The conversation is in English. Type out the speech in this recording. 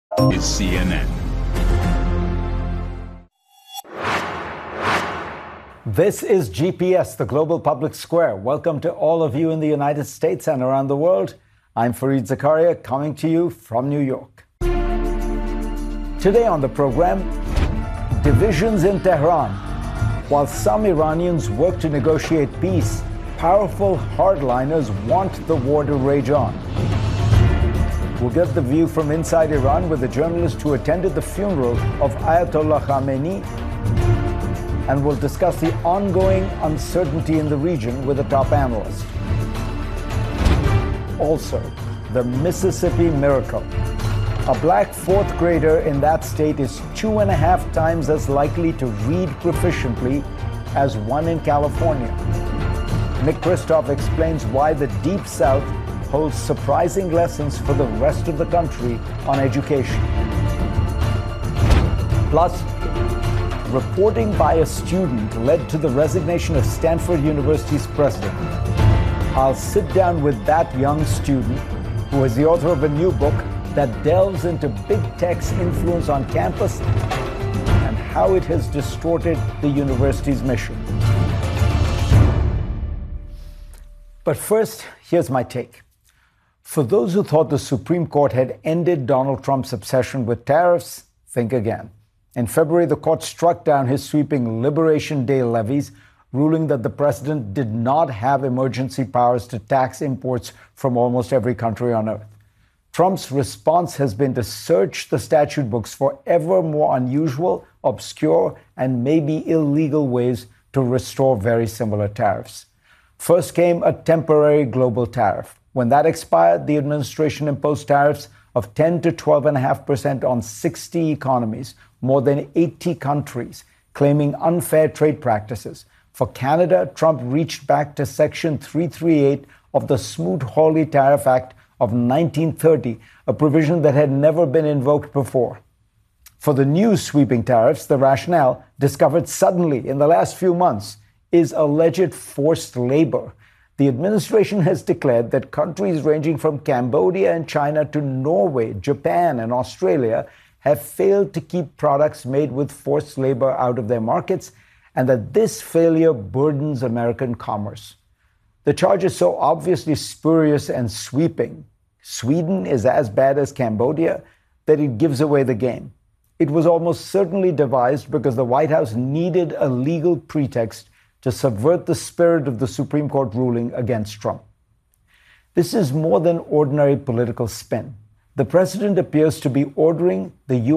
is CNN. This is GPS, the global public square. Welcome to all of you in the United States and around the world. I'm Fareed Zakaria, coming to you from New York. Today on the program, divisions in Tehran. While some Iranians work to negotiate peace, powerful hardliners want the war to rage on. We'll get the view from inside Iran with a journalist who attended the funeral of Ayatollah Khamenei, and we'll discuss the ongoing uncertainty in the region with a top analyst. Also, the Mississippi miracle. A black fourth grader in that state is 2.5 times as likely to read proficiently as one in California. Nick Kristof explains why the Deep South holds surprising lessons for the rest of the country on education. Plus, reporting by a student led to the resignation of Stanford University's president. I'll sit down with that young student, who is the author of a new book that delves into big tech's influence on campus and how it has distorted the university's mission. But first, here's my take. For those who thought the Supreme Court had ended Donald Trump's obsession with tariffs, think again. In February, the court struck down his sweeping Liberation Day levies, ruling that the president did not have emergency powers to tax imports from almost every country on earth. Trump's response has been to search the statute books for ever more unusual, obscure, and maybe illegal ways to restore very similar tariffs. First came a temporary global tariff. When that expired, the administration imposed tariffs of 10 to 12.5% on 60 economies, more than 80 countries, claiming unfair trade practices. For Canada, Trump reached back to Section 338 of the Smoot-Hawley Tariff Act of 1930, a provision that had never been invoked before. For the new sweeping tariffs, the rationale, discovered suddenly in the last few months, is alleged forced labor. The administration has declared that countries ranging from Cambodia and China to Norway, Japan, and Australia have failed to keep products made with forced labor out of their markets, and that this failure burdens American commerce. The charge is so obviously spurious and sweeping. Sweden is as bad as Cambodia that it gives away the game. It was almost certainly devised because the White House needed a legal pretext to subvert the spirit of the Supreme Court ruling against Trump. This is more than ordinary political spin. The president appears to be ordering the